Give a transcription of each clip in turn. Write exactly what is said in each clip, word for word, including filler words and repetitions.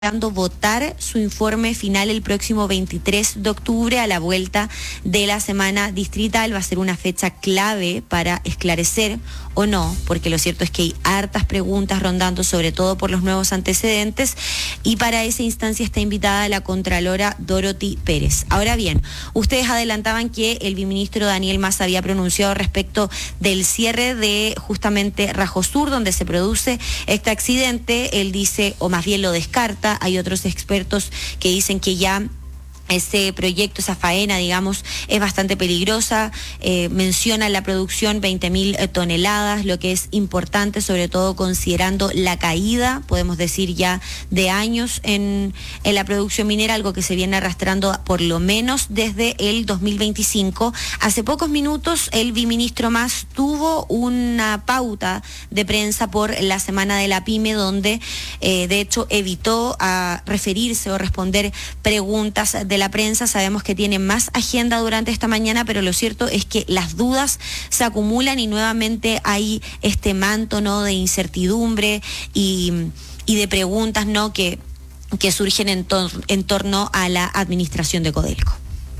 votar su informe final el próximo veintitrés de octubre a la vuelta de la semana distrital. Va a ser una fecha clave para esclarecer o no, porque lo cierto es que hay hartas preguntas rondando, sobre todo por los nuevos antecedentes, y para esa instancia está invitada la contralora Dorothy Pérez. Ahora bien, ustedes adelantaban que el viceministro Daniel Mas había pronunciado respecto del cierre de justamente Rajosur, donde se produce este accidente. Él dice, o más bien lo descarta. Hay otros expertos que dicen que ya ese proyecto, esa faena, digamos, es bastante peligrosa. Eh, menciona la producción veinte mil toneladas, lo que es importante, sobre todo considerando la caída, podemos decir ya de años en, en la producción minera, algo que se viene arrastrando por lo menos desde el dos mil veinticinco. Hace pocos minutos el viceministro Mas tuvo una pauta de prensa por la Semana de la Pyme, donde eh, de hecho evitó a referirse o responder preguntas de la prensa. Sabemos que tiene más agenda durante esta mañana, pero lo cierto es que las dudas se acumulan y nuevamente hay este manto, ¿no?, de incertidumbre y, y de preguntas, ¿no?, que, que surgen en, tor en torno a la administración de Codelco.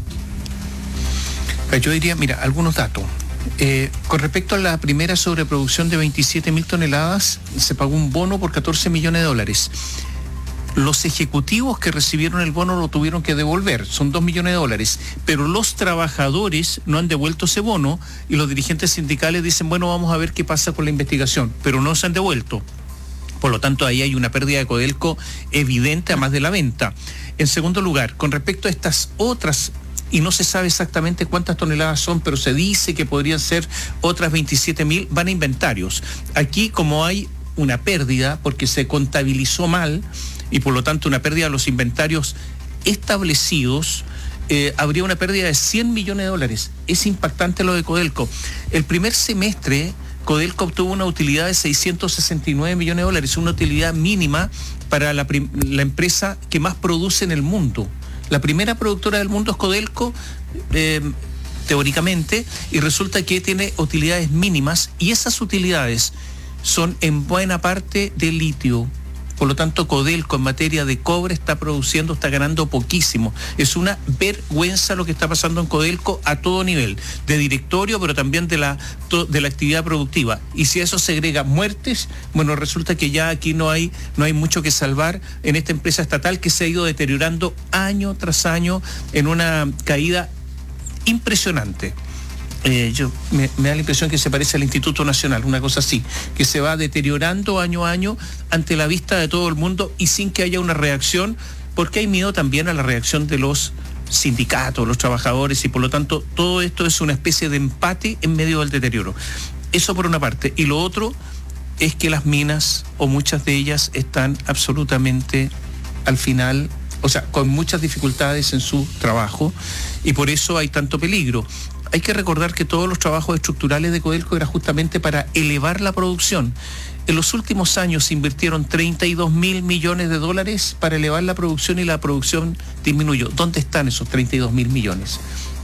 Yo diría, mira, algunos datos. Eh, con respecto a la primera sobreproducción de veintisiete mil toneladas, se pagó un bono por catorce millones de dólares. Los ejecutivos que recibieron el bono lo tuvieron que devolver, son dos millones de dólares, pero los trabajadores no han devuelto ese bono y los dirigentes sindicales dicen, bueno, vamos a ver qué pasa con la investigación, pero no se han devuelto. Por lo tanto, ahí hay una pérdida de Codelco evidente, además de la venta. En segundo lugar, con respecto a estas otras, y no se sabe exactamente cuántas toneladas son, pero se dice que podrían ser otras veintisiete mil, van a inventarios. Aquí, como hay una pérdida porque se contabilizó mal, y por lo tanto una pérdida de los inventarios establecidos, eh, habría una pérdida de cien millones de dólares. Es impactante lo de Codelco. El primer semestre, Codelco obtuvo una utilidad de seiscientos sesenta y nueve millones de dólares, una utilidad mínima para la, la empresa que más produce en el mundo. La primera productora del mundo es Codelco, eh, teóricamente, y resulta que tiene utilidades mínimas, y esas utilidades son en buena parte de litio. Por lo tanto, Codelco en materia de cobre está produciendo, está ganando poquísimo. Es una vergüenza lo que está pasando en Codelco a todo nivel, de directorio, pero también de la, de la actividad productiva. Y si a eso se agrega muertes, bueno, resulta que ya aquí no hay, no hay mucho que salvar en esta empresa estatal que se ha ido deteriorando año tras año en una caída impresionante. Eh, yo me, me da la impresión que se parece al Instituto Nacional, una cosa así, que se va deteriorando año a año ante la vista de todo el mundo y sin que haya una reacción, porque hay miedo también a la reacción de los sindicatos, los trabajadores, y por lo tanto todo esto es una especie de empate en medio del deterioro. Eso por una parte. Y lo otro es que las minas, o muchas de ellas, están absolutamente al final, o sea, con muchas dificultades en su trabajo, y por eso hay tanto peligro. Hay que recordar que todos los trabajos estructurales de Codelco era justamente para elevar la producción. En los últimos años se invirtieron treinta y dos mil millones de dólares para elevar la producción y la producción disminuyó. ¿Dónde están esos treinta y dos mil millones?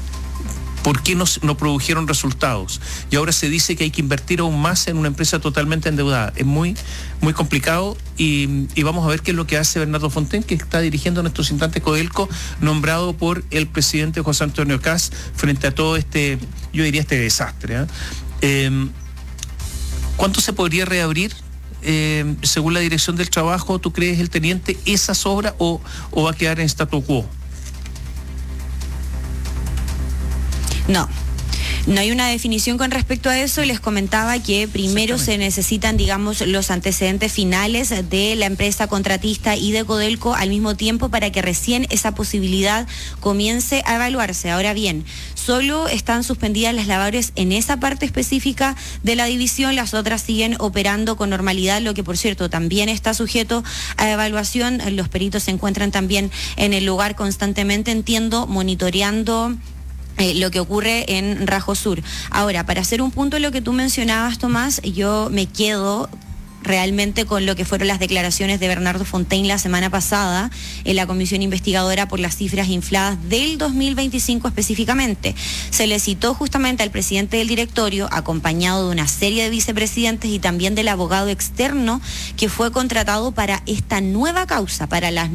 ¿Por qué no, no produjeron resultados? Y ahora se dice que hay que invertir aún más en una empresa totalmente endeudada. Es muy, muy complicado y, y vamos a ver qué es lo que hace Bernardo Fontaine, que está dirigiendo en estos instantes Codelco, nombrado por el presidente José Antonio Kast, frente a todo este, yo diría, este desastre. ¿eh? Eh, ¿Cuánto se podría reabrir? Eh, según la Dirección del Trabajo, ¿tú crees, el teniente, esas obras o, o va a quedar en statu quo? No, no hay una definición con respecto a eso. Les comentaba que primero se necesitan, digamos, los antecedentes finales de la empresa contratista y de Codelco al mismo tiempo para que recién esa posibilidad comience a evaluarse. Ahora bien, solo están suspendidas las labores en esa parte específica de la división, las otras siguen operando con normalidad, lo que por cierto también está sujeto a evaluación. Los peritos se encuentran también en el lugar constantemente, entiendo, monitoreando Eh, lo que ocurre en Rajosur. Ahora, para hacer un punto en lo que tú mencionabas, Tomás, yo me quedo realmente con lo que fueron las declaraciones de Bernardo Fontaine la semana pasada en la comisión investigadora por las cifras infladas del dos mil veinticinco específicamente. Se le citó justamente al presidente del directorio, acompañado de una serie de vicepresidentes y también del abogado externo que fue contratado para esta nueva causa, para las